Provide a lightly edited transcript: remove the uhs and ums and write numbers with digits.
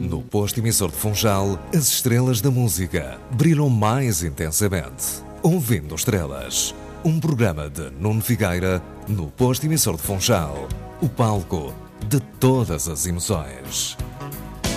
No posto emissor de Funchal, as estrelas da música brilham mais intensamente. Ouvindo Estrelas, um programa de Nuno Figueira, no posto emissor de Funchal, o palco de todas as emoções.